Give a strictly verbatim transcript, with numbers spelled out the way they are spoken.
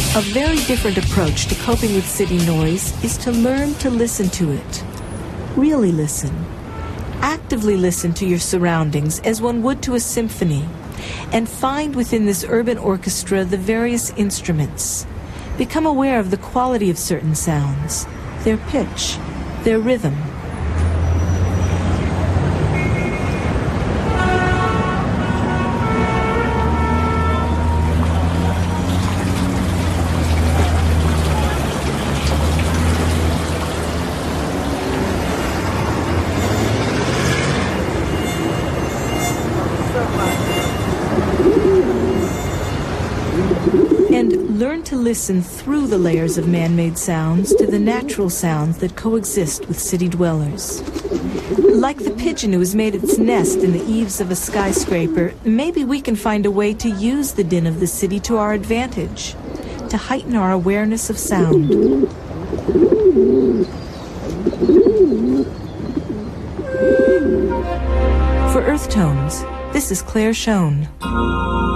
A very different approach to coping with city noise is to learn to listen to it. Really listen. Actively listen to your surroundings as one would to a symphony, and find within this urban orchestra the various instruments. Become aware of the quality of certain sounds, their pitch, their rhythm. And learn to listen through the layers of man-made sounds to the natural sounds that coexist with city dwellers. Like the pigeon who has made its nest in the eaves of a skyscraper, maybe we can find a way to use the din of the city to our advantage, to heighten our awareness of sound. For Earth Tones, this is Claire Schoen.